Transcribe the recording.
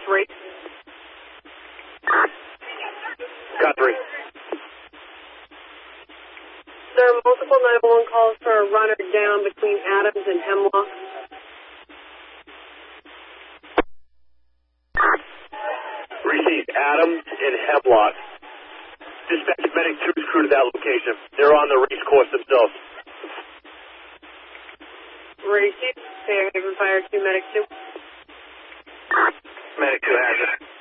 rate. Got 3. There are multiple 911 calls for a runner down between Adams and Hemlock. Received Adams and Hemlock. Dispatch medic 2's crew to that location. They're on the race course themselves. Received. Haven Fire 2, Medic 2. Medic 2 has it.